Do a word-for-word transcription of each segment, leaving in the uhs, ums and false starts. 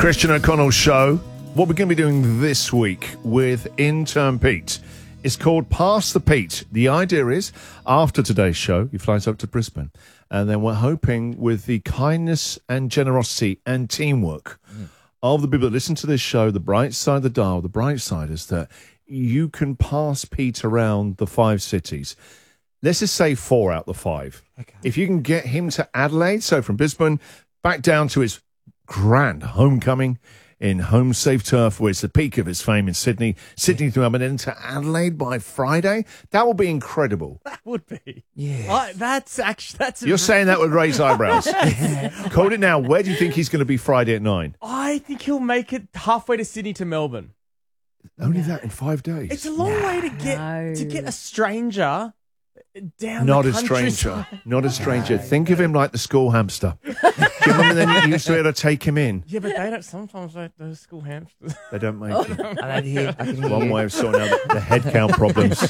Christian O'Connell Show. What we're going to be doing this week with Intern Pete is called Pass the Pete. The idea is, after today's show, he flies up to Brisbane, and then we're hoping with the kindness and generosity and teamwork mm. of the people that listen to this show, the bright side of the dial, the bright side is that you can pass Pete around the five cities. Let's just say four out the five. Okay. If you can get him to Adelaide, so from Brisbane back down to his grand homecoming in Home Safe Turf, where it's the peak of his fame in Sydney, Sydney to Melbourne, and to Adelaide by Friday, that will be incredible. That would be. Yeah. I, that's actually... that's. You're saying that with raised eyebrows. Call it now. Where do you think he's going to be Friday at nine? I think he'll make it halfway to Sydney to Melbourne. Only no. that in five days? It's a long no. way to get no. to get a stranger down Not the a stranger. side. Not a stranger. Think of him like the school hamster. Do you remember then you used to be able to take him in? Yeah, but they don't. Sometimes they, those school hamsters. They don't make oh, it. I don't hear. I can One hear. way of sorting out the, the head count problems.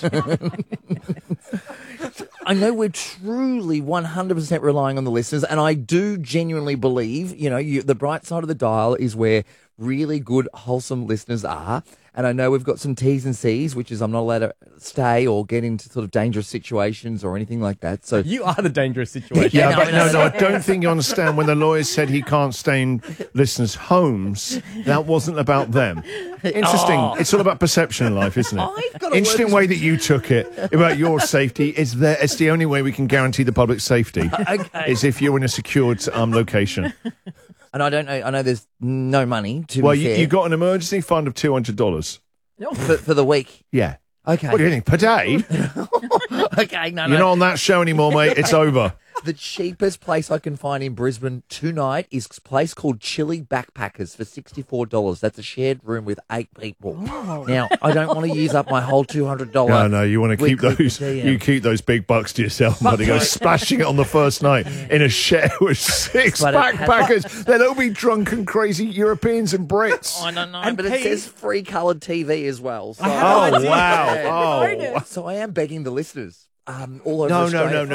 I know we're truly one hundred percent relying on the listeners, and I do genuinely believe, you know, you, the bright side of the dial is where really good, wholesome listeners are. And I know we've got some T's and C's, which is I'm not allowed to stay or get into sort of dangerous situations or anything like that. So you are the dangerous situation. Yeah, yeah but no, no, no, I don't think you understand. When the lawyers said he can't stay in listeners' homes, that wasn't about them. Interesting. Oh. It's all about perception in life, isn't it? I've got Interesting way that you took it about your safety. Is there? It's the only way we can guarantee the public safety. Okay. Is if you're in a secured um, location. And I don't know. I know there's no money to. Well, be you, fair. you got an emergency fund of two hundred dollars for, for the week. Yeah. Okay. What do you think per day? Okay. No, no. You're not on that show anymore, mate. It's over. The cheapest place I can find in Brisbane tonight is a place called Chili Backpackers for sixty-four dollars. That's a shared room with eight people. Oh. Now, I don't want to use up my whole two hundred dollars. No, no, you want to keep those. You keep those big bucks to yourself, buddy. Go splashing it on the first night in a shed with six but backpackers. Has... They'll all be drunken, crazy Europeans and Brits. I don't know, and but Pete... it says free coloured T V as well. So. Oh, wow. Oh. So I am begging the listeners um, all over no, Australia. No, no, no.